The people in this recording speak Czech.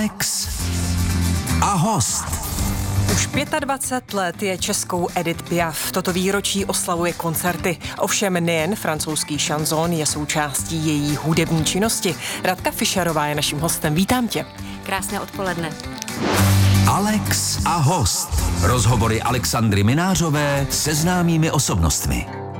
Alex a host. Už 25 let je českou Edith Piaf. Toto výročí oslavuje koncerty. Ovšem nejen francouzský šanzón je součástí její hudební činnosti. Radka Fischerová je naším hostem. Vítám tě. Krásné odpoledne. Alex a host. Rozhovory Alexandry Minářové se známými osobnostmi.